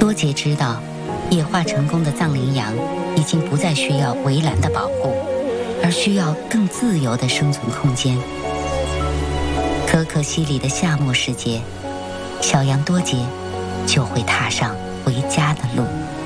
多杰知道，演化成功的藏羚羊已经不再需要围栏的保护，而需要更自由的生存空间。可可西里的夏末时节，小羊多杰就会踏上回家的路。